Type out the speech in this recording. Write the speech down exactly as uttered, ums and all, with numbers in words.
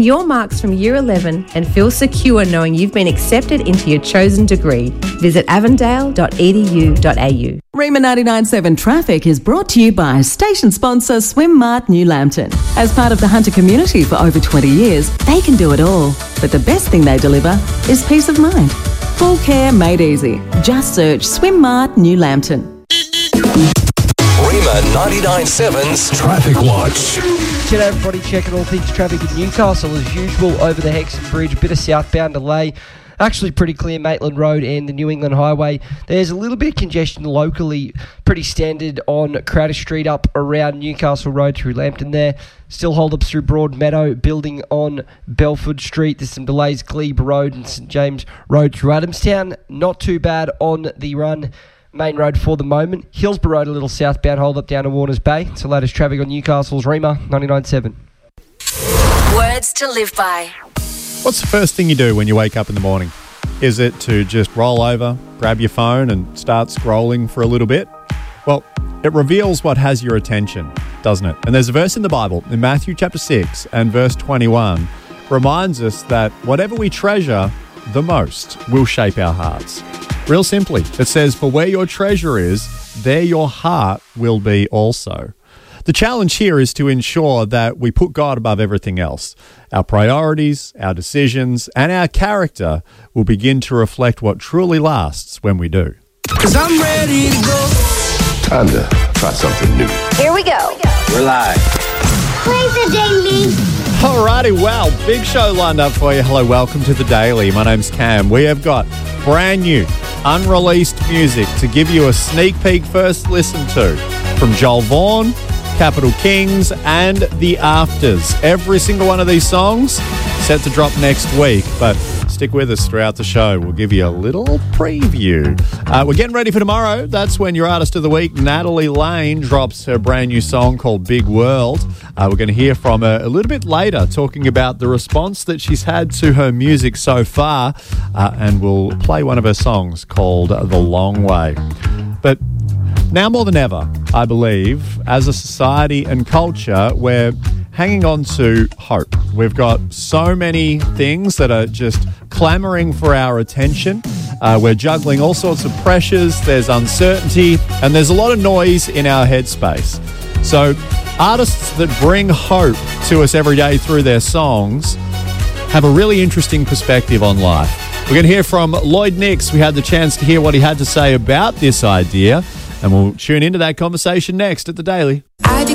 your marks from Year eleven and feel secure knowing you've been accepted into your chosen degree. Visit avondale dot e d u dot a u. Rima ninety-nine point seven Traffic is brought to you by station sponsor SwimMart New Lambton. As part of the Hunter community for over twenty years, they can do it all. But the best thing they deliver is peace of mind. Full care made easy. Just search SwimMart New Lambton. Rima ninety-nine point seven's Traffic Watch. G'day everybody, checking all things traffic in Newcastle as usual over the Hexham Bridge. A bit of southbound delay. Actually pretty clear Maitland Road and the New England Highway. There's a little bit of congestion locally, pretty standard on Crowder Street up around Newcastle Road through Lambton there. Still hold-ups through Broadmeadow, building on Belford Street. There's some delays, Glebe Road and St James Road through Adamstown. Not too bad on the run. Main road for the moment. Hillsborough Road, a little southbound hold-up down to Warners Bay. It's the latest traffic on Newcastle's Rima ninety-nine point seven. Words to live by. What's the first thing you do when you wake up in the morning? Is it to just roll over, grab your phone and start scrolling for a little bit? Well, it reveals what has your attention, doesn't it? And there's a verse in the Bible, in Matthew chapter six and verse twenty-one, reminds us that whatever we treasure the most will shape our hearts. Real simply, it says, for where your treasure is, there your heart will be also. The challenge here is to ensure that we put God above everything else. Our priorities, our decisions, and our character will begin to reflect what truly lasts when we do. 'Cause I'm ready to go. Time to try something new. Here we go. We're live. Play the daily. Alrighty, well, big show lined up for you. Hello, welcome to The Daily. My name's Cam. We have got brand new, unreleased music to give you a sneak peek first listen to from Joel Vaughan, Capital Kings, and The Afters. Every single one of these songs set to drop next week, but stick with us throughout the show. We'll give you a little preview. Uh, we're getting ready for tomorrow. That's when your Artist of the Week, Natalie Lane, drops her brand new song called Big World. Uh, we're going to hear from her a little bit later, talking about the response that she's had to her music so far, uh, and we'll play one of her songs called The Long Way. But now more than ever, I believe, as a society and culture, we're hanging on to hope. We've got so many things that are just clamouring for our attention. Uh, we're juggling all sorts of pressures. There's uncertainty, and there's a lot of noise in our headspace. So artists that bring hope to us every day through their songs have a really interesting perspective on life. We're going to hear from Lloyd Nix. We had the chance to hear what he had to say about this idea, and we'll tune into that conversation next at The Daily.